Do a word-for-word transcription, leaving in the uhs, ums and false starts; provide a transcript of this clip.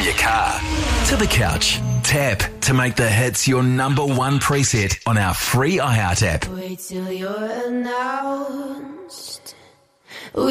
your car, to the couch. Tap to make the hits your number one preset on our free iHeart app. Wait till you're announced.